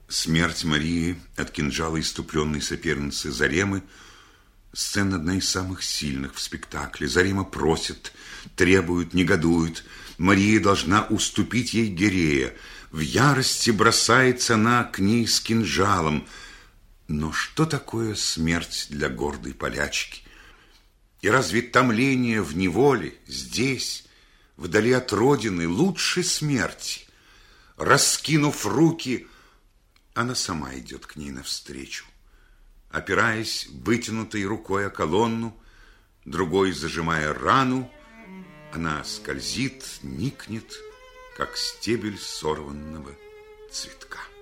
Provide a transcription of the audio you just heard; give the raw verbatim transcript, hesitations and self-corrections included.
Смерть Марии от кинжала иступленной соперницы Заремы – сцена одна из самых сильных в спектакле. Зарема просит, требует, негодует. Мария должна уступить ей Гирея. В ярости бросается она к ней с кинжалом. Но что такое смерть для гордой полячки? И разве томление в неволе здесь, вдали от родины, лучше смерти? Раскинув руки, она сама идет к ней навстречу. Опираясь вытянутой рукой о колонну, другой зажимая рану, она скользит, никнет, как стебель сорванного цветка.